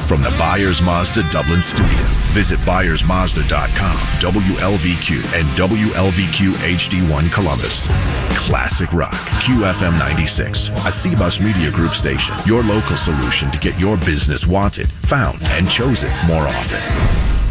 From the Byers Mazda Dublin studio, visit ByersMazda.com, WLVQ, and WLVQ HD1 Columbus. Classic Rock, QFM 96, a CBUS Media Group station. Your local solution to get your business wanted, found, and chosen more often.